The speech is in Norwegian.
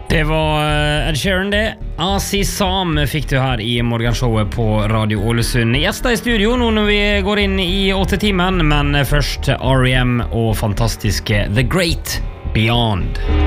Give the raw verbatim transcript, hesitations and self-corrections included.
Det var Ed Sheeran det. Asi Sam fikk du her i morgenshowet på Radio Ålesund. Gjester i studio nå når vi går inn i åtte timen, men først R E M og fantastiske The Great Beyond.